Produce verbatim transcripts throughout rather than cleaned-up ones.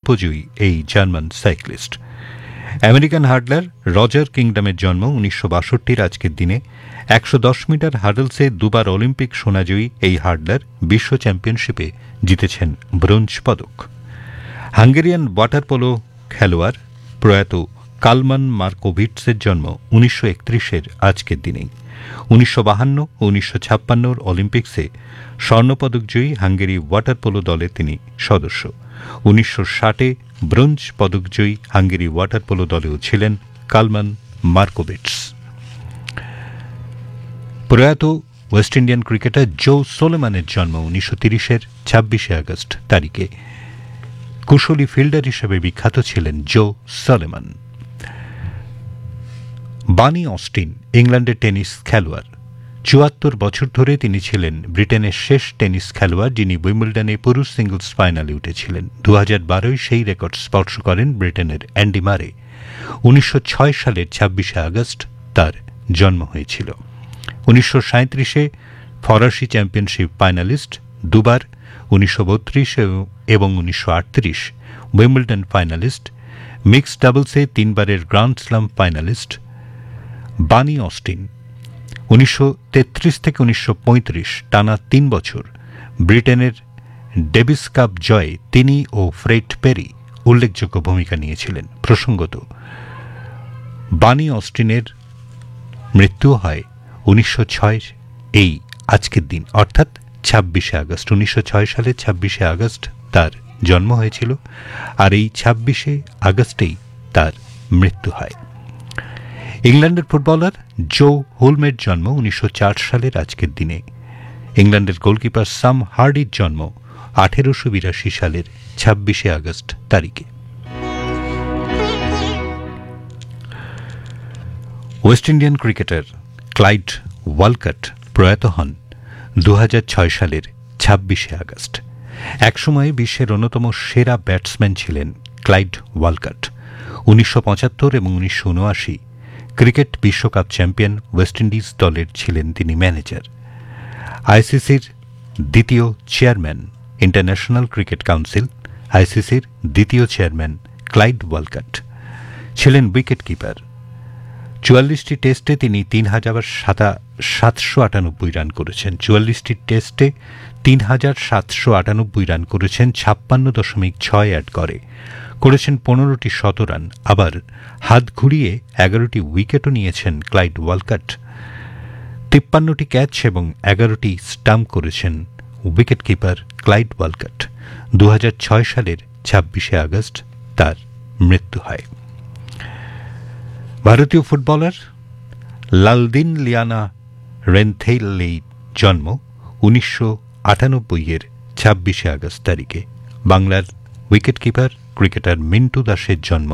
শিরোপজয়ী এই German cyclist. American হার্ডলার Roger কিংডমের জন্ম উনিশশো বাষট্টির আজকের দিনে। একশো দশ মিটার হার্ডলসে দুবার অলিম্পিক সোনাজয়ী এই হার্ডলার বিশ্ব চ্যাম্পিয়নশিপে জিতেছেন ব্রোঞ্জ পদক। হাঙ্গেরিয়ান ওয়াটার পোলো খেলোয়াড় প্রয়াত কালমান মার্কোভিটসের জন্ম উনিশশো একত্রিশের আজকের দিনেই। উনিশশো বাহান্ন ও উনিশশো ছাপ্পান্নর অলিম্পিক্সে স্বর্ণপদকজয়ী হাঙ্গেরি ওয়াটার পোলো দলের তিনি সদস্য। উনিশশো ষাটে ব্রোঞ্জ পদকজয়ী হাঙ্গেরি ওয়াটার পোলো দলেও ছিলেন কালমান মার্কোভিটস। প্রয়াত ওয়েস্ট ইন্ডিয়ান ক্রিকেটার জো সোলেমানের জন্ম উনিশশো তিরিশের ছাব্বিশে আগস্ট তারিখে। কুশলী ফিল্ডার হিসেবে বিখ্যাত ছিলেন জো সোলেমান। বানি অস্টিন ইংল্যান্ডের টেনিস খেলোয়াড়। চুয়াত্তর বছর ধরে তিনি ছিলেন ব্রিটেনের শেষ টেনিস খেলোয়াড় যিনি উইম্বলডনে পুরুষ সিঙ্গলস ফাইনালে উঠেছিলেন। দু হাজার বারোয় সেই রেকর্ড স্পর্শ করেন ব্রিটেনের অ্যান্ডি মারে। উনিশশো ছয় সালের ছাব্বিশে আগস্ট তার জন্ম হয়েছিল। উনিশশো সাঁত্রিশে ফরাসি চ্যাম্পিয়নশিপ ফাইনালিস্ট দুবার, উনিশশো বত্রিশ এবং উনিশশো আটত্রিশ উইম্বলডন ফাইনালিস্ট, মিক্সড ডাবলসে তিনবারের গ্র্যান্ড স্লাম ফাইনালিস্ট বানি অস্টিন। উনিশশো তেত্রিশ থেকে উনিশশো পঁয়ত্রিশ টানা তিন বছর ব্রিটেনের ডেভিস কাপ জয়ে তিনি ও ফ্রেড পেরি উল্লেখযোগ্য ভূমিকা নিয়েছিলেন। প্রসঙ্গত, বানি অস্টিনের মৃত্যু হয় উনিশশো ছয় এই আজকের দিন, অর্থাৎ ছাব্বিশে আগস্ট। উনিশশো ছয় সালে ছাব্বিশে আগস্ট তার জন্ম হয়েছিল, আর এই ছাব্বিশে আগস্টেই তার মৃত্যু হয়। ইংল্যান্ডের ফুটবলার জো হোলমের জন্ম উনিশশো চার সালের আজকের দিনে। ইংল্যান্ডের গোলকিপার সাম হার্ডির জন্ম আঠেরোশো বিরাশি সালের ছাব্বিশে আগস্ট তারিখে। West Indian cricketer Clyde Walcott প্রয়াত হন দু হাজার ছয় সালের ছাব্বিশে আগস্ট। একসময় বিশ্বের অন্যতম সেরা ব্যাটসম্যান ছিলেন ক্লাইড ওয়ালকট। উনিশশো পঁচাত্তর এবং উনিশশো উনআশি ক্রিকেট বিশ্বকাপ চ্যাম্পিয়ন ওয়েস্ট ইন্ডিজ দলের ছিলেন তিনি ম্যানেজার। আইসিসির দ্বিতীয় চেয়ারম্যান, ইন্টারন্যাশনাল ক্রিকেট কাউন্সিল আইসিসির দ্বিতীয় চেয়ারম্যান ক্লাইড ওয়ালকট ছিলেন উইকেট কিপার। চুয়াল্লিশটি টেস্টে তিনি তিন হাজার সাতা সাতশো আটানব্বই রান করেছেন। চুয়াল্লিশটি টেস্টে তিন হাজার সাতশো আটানব্বই রান করেছেন, ছাপ্পান্ন দশমিক ছয় অ্যাড করে করেছেন পনেরোটি শতরান। আবার হাত ঘুরিয়ে এগারোটি উইকেটও নিয়েছেন ক্লাইড ওয়ালকট। তিপ্পান্নটি ক্যাচ এবং এগারোটি স্টাম্প করেছেন উইকেট কিপার ক্লাইড ওয়ালকট। দু হাজার ছয় সালের ছাব্বিশে আগস্ট তার মৃত্যু হয়। ভারতীয় ফুটবলার লালদিন লিয়ানা রেনথেইলের জন্ম উনিশশো আটানব্বই এর ছাব্বিশে আগস্ট তারিখে। বাংলার উইকেট কিপার ক্রিকেটার মিন্টু দাসের জন্ম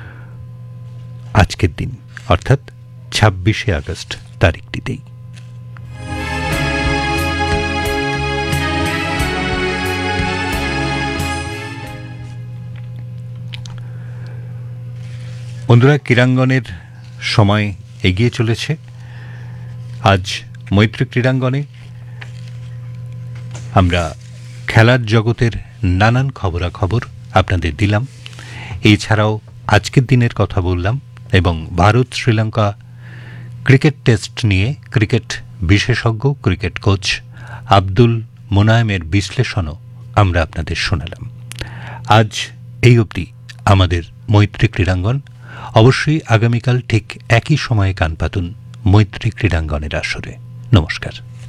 আজকের দিন, অর্থাৎ ছাব্বিশে আগস্ট তারিখটিতেই। বন্ধুরা, ক্রীড়াঙ্গনের সময় এগিয়ে চলেছে। আজ মৈত্রী ক্রীড়াঙ্গনে আমরা খেলার জগতের নানান খবরাখবর আপনাদের দিলাম। এছাড়াও আজকের দিনের কথা বললাম এবং ভারত শ্রীলঙ্কা ক্রিকেট টেস্ট নিয়ে ক্রিকেট বিশেষজ্ঞ ক্রিকেট কোচ আব্দুল মোনায়েমের বিশ্লেষণও আমরা আপনাদের শোনালাম। আজ এই অবধি আমাদের মৈত্রী ক্রীড়াঙ্গন। অবশ্যই আগামীকাল ঠিক একই সময়ে কান পাতুন মৈত্রী ক্রীড়াঙ্গনের আসরে। নমস্কার।